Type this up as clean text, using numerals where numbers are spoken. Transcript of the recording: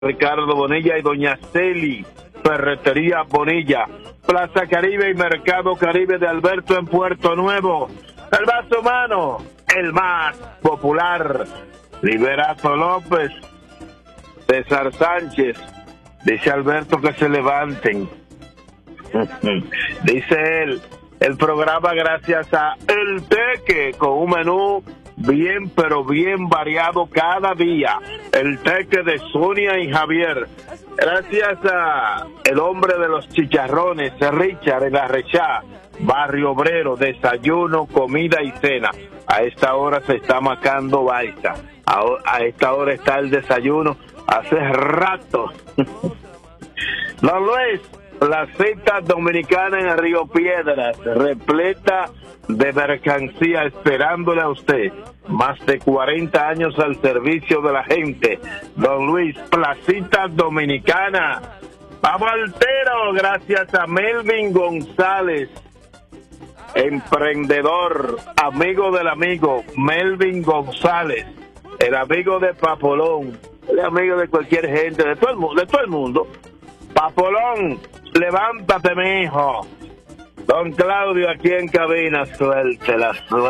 Ricardo Bonilla y doña Celi, Ferretería Bonilla, Plaza Caribe y Mercado Caribe de Alberto en Puerto Nuevo. El vaso humano, el más popular, Liberato López, César Sánchez, dice Alberto que se levanten. Dice él, el programa gracias a El Teque, con un menú bien pero bien variado cada día. El Teque de Sonia y Javier. Gracias a el hombre de los chicharrones, Richard en la Rechá, Barrio Obrero, desayuno, comida y cena. A esta hora se está macando baita. A esta hora está el desayuno. Hace rato. Don Luis, la cita dominicana en Río Piedras, repleta de mercancía esperándole a usted. Más de 40 años al servicio de la gente. Don Luis, Placita Dominicana. Vamos al tero, gracias a Melvin González, emprendedor, amigo del amigo, Melvin González, el amigo de Papolón, el amigo de cualquier gente, de todo el mundo. Papolón, levántate, mijo. Don Claudio aquí en cabina, suéltela.